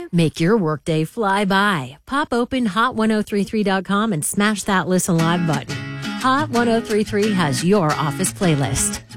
Make your workday fly by. Pop open hot1033.com and smash that Listen Live button. Hot 1033 has your office playlist.